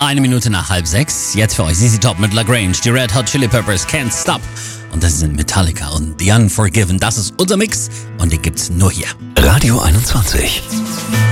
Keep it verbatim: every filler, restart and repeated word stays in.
Eine Minute nach halb sechs. Jetzt für euch Z Z Top mit LaGrange, die Red Hot Chili Peppers, Can't Stop. Und das sind Metallica und The Unforgiven. Das ist unser Mix und den gibt's nur hier. Radio einundzwanzig.